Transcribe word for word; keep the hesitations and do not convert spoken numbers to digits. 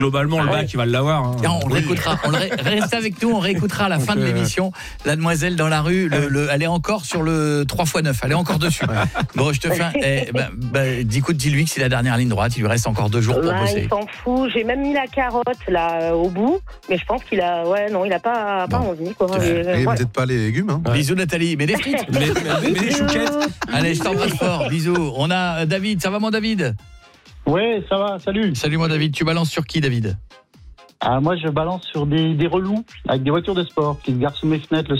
Globalement, le Ouais. bac, il va l'avoir. Hein. Non, on réécoutera. On le ré- reste avec nous, on réécoutera à la fin de l'émission. La demoiselle dans la rue, le, le, elle est encore sur le trois fois neuf, elle est encore dessus. Bon, je te fais un. Eh, bah, bah, écoute, dis-lui que c'est la dernière ligne droite, il lui reste encore deux jours pour Bah, bosser. il s'en fout. J'ai même mis la carotte là euh, au bout, mais je pense qu'il a, ouais, non, il a pas, pas Bon. envie quoi. Ouais. Et, euh, Et ouais. peut-être pas les légumes. Hein. Bisous Nathalie, mais des frites. Mais, mais, mais les chouquettes. Allez, je t'embrasse fort, bisous. On a euh, David, ça va mon David? Ouais, ça va, salut. Salut mon David, tu balances sur qui David? Ah, moi, je balance sur des, des relous avec des voitures de sport qui se garent sous mes fenêtres le